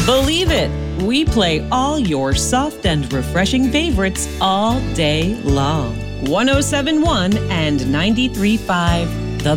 Believe it, we play all your soft and refreshing favorites all day long. 107.1 and 93.5